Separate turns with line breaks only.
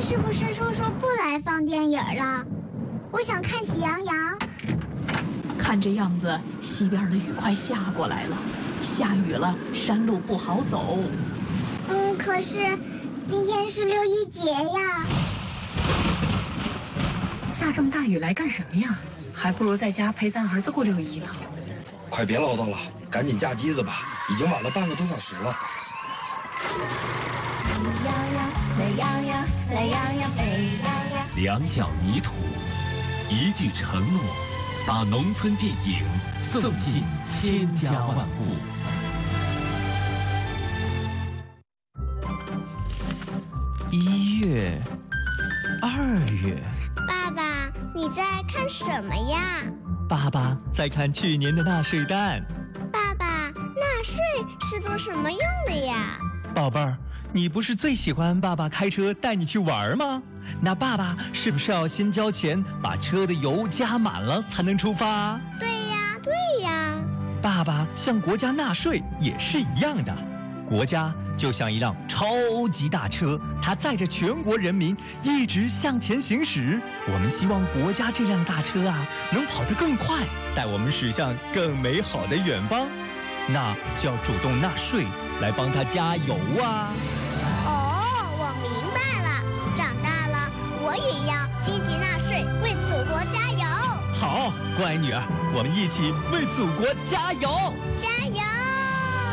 是不是叔叔不来放电影了？我想看《喜羊羊》。
看这样子，西边的雨快下过来了，下雨了，山路不好走。
可是今天是6·1节呀。
下这么大雨来干什么呀？还不如在家陪咱儿子过6·1呢。
快别唠叨了，赶紧架机子吧，已经晚了半个多小时了。
懒洋洋，懒洋洋，美羊羊。
两脚泥土，一句承诺，把农村电影送进千家万户。
1月、2月，
爸爸，你在看什么呀？
爸爸在看去年的纳税单。
爸爸，纳税是做什么用的呀？
宝贝儿，你不是最喜欢爸爸开车带你去玩吗？那爸爸是不是要先交钱，把车的油加满了才能出发？
对呀。
爸爸向国家纳税也是一样的。国家就像一辆超级大车，它载着全国人民一直向前行驶。我们希望国家这辆大车啊，能跑得更快，带我们驶向更美好的远方。那就要主动纳税，来帮他加油啊！
我明白了，长大了我也要积极纳税，为祖国加油。
好，乖女儿，我们一起为祖国加油！
加